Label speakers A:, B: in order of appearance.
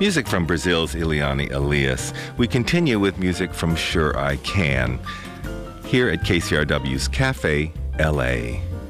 A: Music from Brazil's Eliane Elias. We continue with music from Sure I Can, here at KCRW's Cafe LA.